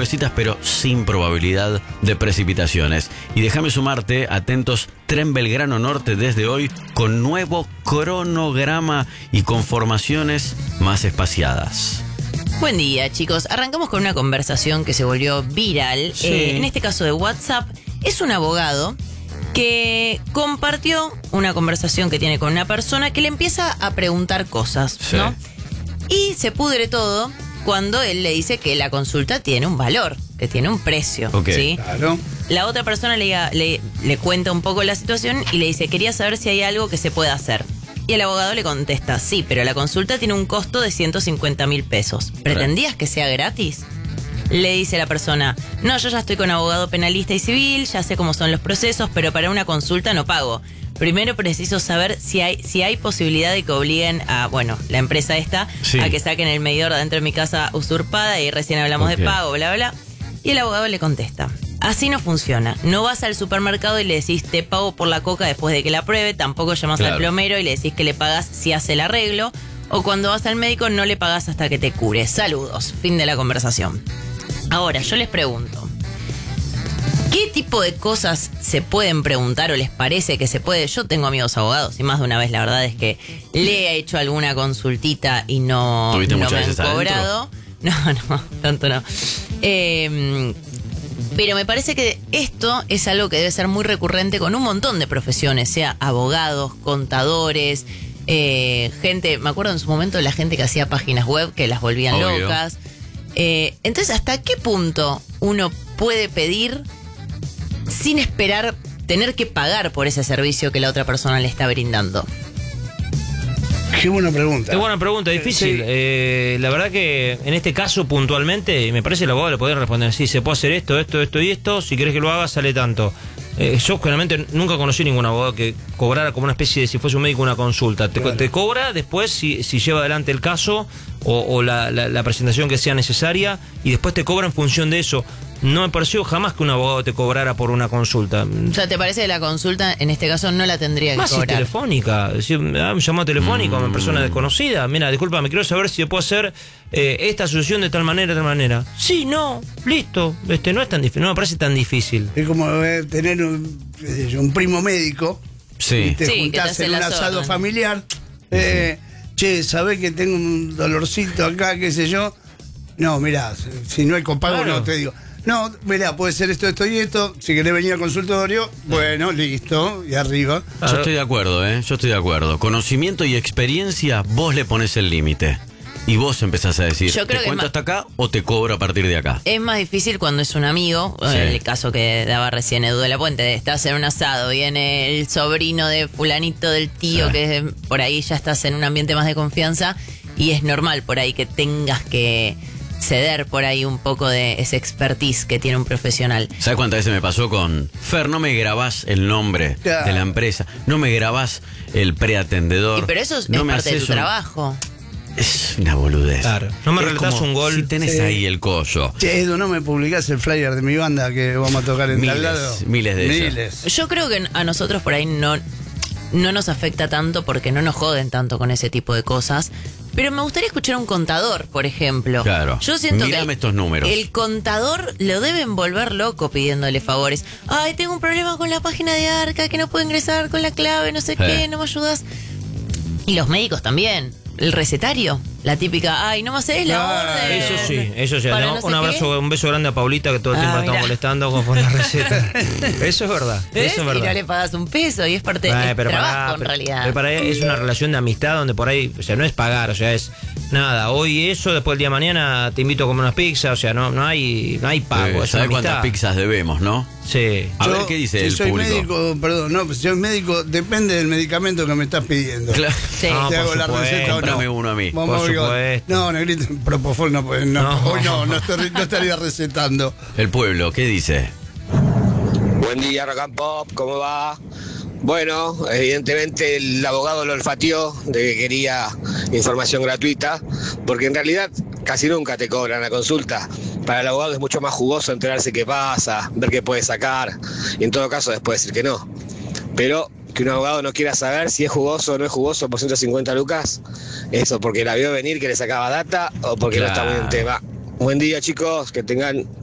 nubecitas, pero sin probabilidad de precipitaciones. Y déjame sumarte, atentos, Tren Belgrano Norte desde hoy con nuevo cronograma y con formaciones más espaciadas. Buen día, chicos. Arrancamos con una conversación que se volvió viral. Sí. En este caso de WhatsApp. Es un abogado que compartió una conversación que tiene con una persona que le empieza a preguntar cosas, Sí. ¿no? Y se pudre todo cuando él le dice que la consulta tiene un valor, que tiene un precio, Ok. ¿sí? Claro. La otra persona le cuenta un poco la situación y le dice, quería saber si hay algo que se pueda hacer. Y el abogado le contesta, sí, pero la consulta tiene un costo de 150.000 pesos. ¿Pretendías que sea gratis? Le dice la persona, no, yo ya estoy con abogado penalista y civil, ya sé cómo son los procesos, pero para una consulta no pago. Primero preciso saber si hay posibilidad de que obliguen a, la empresa esta, Sí. a que saquen el medidor de adentro de mi casa usurpada y recién hablamos Ok. de pago, bla, bla. Y el abogado le contesta, así no funciona. No vas al supermercado y le decís, te pago por la coca después de que la pruebe, tampoco llamas Claro. al plomero y le decís que le pagas si hace el arreglo, o cuando vas al médico no le pagas hasta que te cure. Saludos. Fin de la conversación. Ahora, yo les pregunto, ¿qué tipo de cosas se pueden preguntar o les parece que se puede? Yo tengo amigos abogados y más de una vez la verdad es que le he hecho alguna consultita y no ¿Tuviste me muchas han veces adentro? cobrado. No, tanto no. Pero me parece que esto es algo que debe ser muy recurrente con un montón de profesiones, sea abogados, contadores, gente, me acuerdo en su momento de la gente que hacía páginas web que las volvían Obvio. locas. Entonces, ¿hasta qué punto uno puede pedir sin esperar tener que pagar por ese servicio que la otra persona le está brindando? Qué buena pregunta. Qué buena pregunta, difícil. Sí. La verdad que en este caso puntualmente, me parece que el abogado le puede responder, sí, se puede hacer esto, esto, esto y esto, si querés que lo haga sale tanto. Yo generalmente nunca conocí ningún abogado que cobrara como una especie de, si fuese un médico, una consulta. Claro. Te cobra después si lleva adelante el caso o la presentación que sea necesaria y después te cobra en función de eso. No me pareció jamás que un abogado te cobrara por una consulta. O sea, ¿te parece que la consulta en este caso no la tendría que Más si es cobrar? telefónica, si me da un llamado telefónico a una persona desconocida. Mira, discúlpame, quiero saber si se puede hacer esta solución de tal manera. Sí, no, listo. No es tan difícil, no me parece tan difícil. Es como tener un primo médico. Sí. Y te Sí, que te juntás hace en un las asado órdenes. familiar. Che, ¿sabés que tengo un dolorcito acá, qué sé yo? No, mirá, si no hay copago, Claro. no, te digo. No, mirá, puede ser esto, esto y esto. Si querés venir al consultorio, bueno, listo, y arriba. Yo estoy de acuerdo, Yo estoy de acuerdo. Conocimiento y experiencia, vos le pones el límite. Y vos empezás a decir, Yo creo ¿te que cuento es hasta acá o te cobro a partir de acá? Es más difícil cuando es un amigo, Sí. en el caso que daba recién Edu de la Puente, estás en un asado, viene el sobrino de fulanito del tío, Sí. que es por ahí ya estás en un ambiente más de confianza y es normal por ahí que tengas que ceder por ahí un poco de ese expertise que tiene un profesional. ¿Sabes cuántas veces me pasó con Fer? No me grabás el nombre Claro. de la empresa, no me grabás el preatendedor. Pero eso es no me parte de tu haces un- trabajo. Es una boludez. Claro. No me Es relatás como un gol. Si tenés Sí. ahí el coso. Che, Edu, ¿no me publicás el flyer de mi banda que vamos a tocar en tal lado? Miles de ellas. Miles. Yo creo que a nosotros por ahí no nos afecta tanto porque no nos joden tanto con ese tipo de cosas. Pero me gustaría escuchar a un contador, por ejemplo. Claro. Yo siento Mírame que estos números. el contador lo deben volver loco pidiéndole favores. Ay, tengo un problema con la página de Arca, que no puedo ingresar con la clave, no sé qué, no me ayudas. Y los médicos también. El recetario, la típica, ay, no me haces la orden. Eso sí. Para No, no sé un abrazo, qué. un beso grande a Paulita que todo el Ah, tiempo la estamos mirá. molestando con la receta. Eso es verdad. ¿Ves? Eso es Y no verdad. le pagas un peso y es parte del trabajo en realidad. Pero para ella es una relación de amistad donde por ahí, o sea, no es pagar, o sea, es nada, hoy eso, después el día de mañana te invito a comer unas pizzas, o sea, no hay pago, es una ¿Sabes cuántas amistad. pizzas debemos, no? Sí. A ver Yo, qué dice si el soy público. médico, perdón, no, si soy médico, depende del medicamento que me estás pidiendo. Claro. Sí. No, Te por hago la supuesto. receta o no. Cómprame uno a mí. Vamos Por a ver, supuesto. no, Negrito, Propofol no, pues, no, No. hoy no estaría recetando. El pueblo, ¿qué dice? Buen día, Rock and Pop, ¿cómo va? Bueno, evidentemente el abogado lo olfateó de que quería información gratuita, porque en realidad casi nunca te cobran la consulta. Para el abogado es mucho más jugoso enterarse qué pasa, ver qué puede sacar, y en todo caso después decir que no. Pero que un abogado no quiera saber si es jugoso o no es jugoso por 150 lucas, eso porque la vio venir que le sacaba data o porque no está muy en Claro. tema. Buen día, chicos, que tengan